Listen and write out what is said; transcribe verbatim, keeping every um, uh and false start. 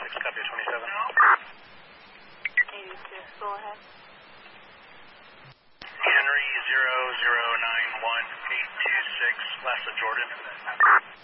eighty-six, copy twenty-seven. eighty-six, go ahead. Henry zero zero nine one eight two six, last of Jordan.